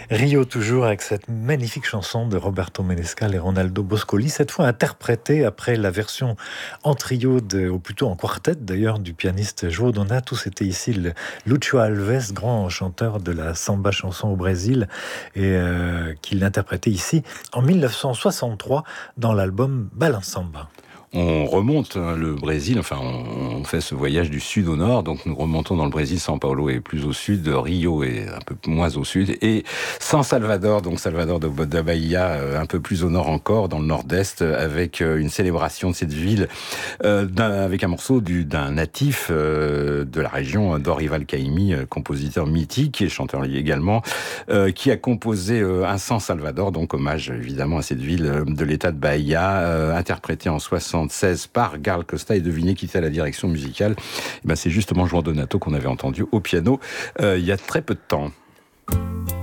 Rio toujours avec cette magnifique chanson de Roberto Menescal et Ronaldo Boscoli, cette fois interprétée après la version en trio, ou plutôt en quartet d'ailleurs, du pianiste João Donato. C'était ici Lucio Alves, grand chanteur de la samba chanson au Brésil, et qui l'interprétait ici en 1963 dans l'album Balansamba. On remonte le Brésil, enfin on fait ce voyage du sud au nord, donc nous remontons dans le Brésil. São Paulo est plus au sud, Rio est un peu moins au sud, et San Salvador, donc Salvador da Bahia, un peu plus au nord encore, dans le nord-est, avec une célébration de cette ville, avec un morceau d'un natif de la région, Dorival Caymmi, compositeur mythique et chanteur également, qui a composé un San Salvador, donc hommage évidemment à cette ville de l'état de Bahia, interprété en 1976 par Gal Costa, et devinez qui était à la direction musicale. C'est justement João Donato qu'on avait entendu au piano il y a très peu de temps.